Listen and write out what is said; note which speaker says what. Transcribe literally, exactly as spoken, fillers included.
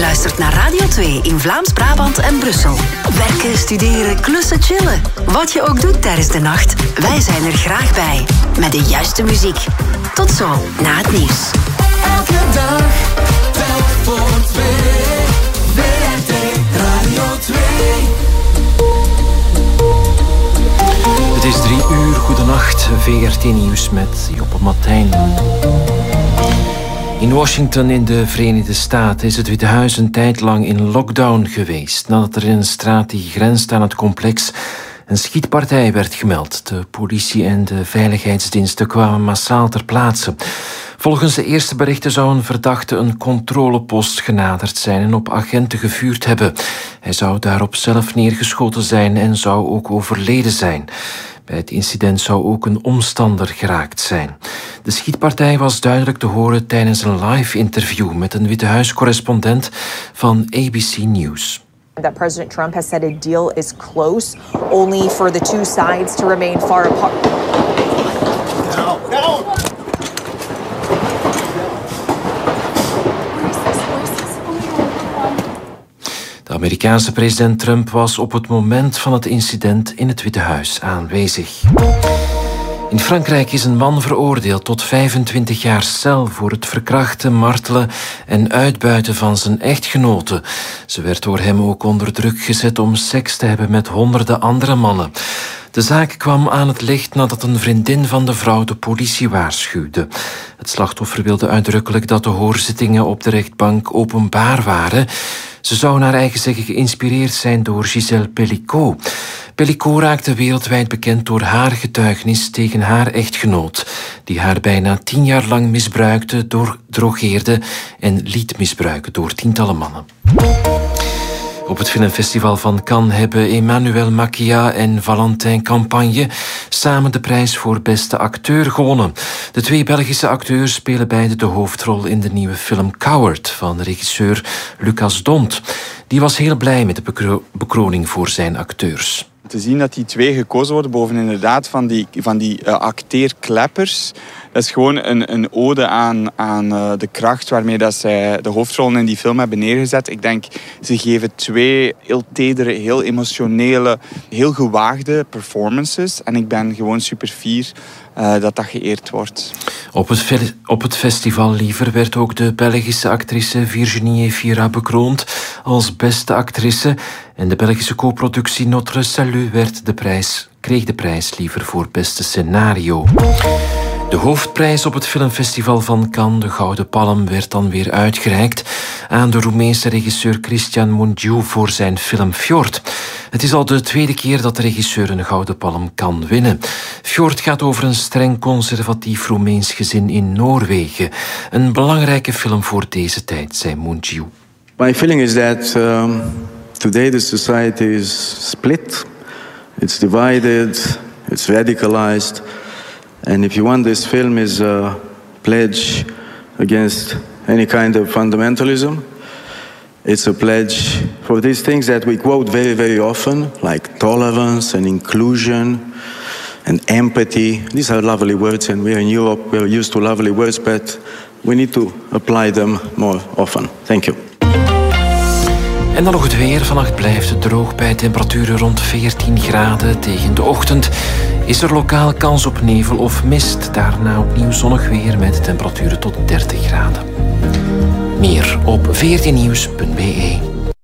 Speaker 1: luistert naar Radio twee in Vlaams-Brabant en Brussel. Werken, studeren, klussen, chillen. Wat je ook doet tijdens de nacht, wij zijn er graag bij. Met de juiste muziek. Tot zo, na het nieuws.
Speaker 2: Elke dag, telk voor twee. W R T Radio twee.
Speaker 3: Het is drie uur, goedenacht. V R T-nieuws met Joppe Martijn. In Washington in de Verenigde Staten is het Witte Huis een tijd lang in lockdown geweest, nadat er in een straat die grenst aan het complex een schietpartij werd gemeld. De politie en de veiligheidsdiensten kwamen massaal ter plaatse. Volgens de eerste berichten zou een verdachte een controlepost genaderd zijn en op agenten gevuurd hebben. Hij zou daarop zelf neergeschoten zijn en zou ook overleden zijn. Bij het incident zou ook een omstander geraakt zijn. De schietpartij was duidelijk te horen tijdens een live interview met een Witte Huis-correspondent van A B C News.
Speaker 4: That President Trump has said a deal is close, only for the two sides to remain far apart.
Speaker 2: No, no.
Speaker 3: De Amerikaanse president Trump was op het moment van het incident in het Witte Huis aanwezig. In Frankrijk is een man veroordeeld tot vijfentwintig jaar cel voor het verkrachten, martelen en uitbuiten van zijn echtgenote. Ze werd door hem ook onder druk gezet om seks te hebben met honderden andere mannen. De zaak kwam aan het licht nadat een vriendin van de vrouw de politie waarschuwde. Het slachtoffer wilde uitdrukkelijk dat de hoorzittingen op de rechtbank openbaar waren. Ze zou naar eigen zeggen geïnspireerd zijn door Gisèle Pellicot. Pellicot raakte wereldwijd bekend door haar getuigenis tegen haar echtgenoot, die haar bijna tien jaar lang misbruikte, door, drogeerde en liet misbruiken door tientallen mannen. Op het filmfestival van Cannes hebben Emmanuel Maquia en Valentin Campagne samen de prijs voor beste acteur gewonnen. De twee Belgische acteurs spelen beide de hoofdrol in de nieuwe film Coward van regisseur Lucas Dont. Die was heel blij met de bekro- bekroning voor zijn acteurs.
Speaker 5: Te zien dat die twee gekozen worden boven inderdaad van die, van die uh, acteerkleppers. Dat is gewoon een, een ode aan, aan uh, de kracht waarmee dat zij de hoofdrollen in die film hebben neergezet. Ik denk, ze geven twee heel tedere, heel emotionele, heel gewaagde performances. En ik ben gewoon super fier uh, dat dat geëerd wordt.
Speaker 3: Op het, fe- op het festival liever werd ook de Belgische actrice Virginie Efira bekroond als beste actrice. En de Belgische co-productie Notre Salut werd de prijs, kreeg de prijs liever voor beste scenario. De hoofdprijs op het filmfestival van Cannes, de Gouden Palm, werd dan weer uitgereikt aan de Roemeense regisseur Cristian Mungiu voor zijn film Fjord. Het is al de tweede keer dat de regisseur een Gouden Palm kan winnen. Fjord gaat over een streng conservatief Roemeens gezin in Noorwegen. Een belangrijke film voor deze tijd, zei Mungiu.
Speaker 6: My feeling is that um, today the society is split, it's divided, it's radicalized. And if you want, this film is a pledge against any kind of fundamentalism. It's a pledge for these things that we quote very, very often, like tolerance and inclusion and empathy. These are lovely words, and we're in Europe, we're used to lovely words, but we need to apply them more often. Thank you.
Speaker 3: En dan nog het weer. Vannacht blijft het droog bij temperaturen rond veertien graden. Tegen de ochtend is er lokaal kans op nevel of mist. Daarna opnieuw zonnig weer met temperaturen tot dertig graden. Meer op veertien nieuws punt b e.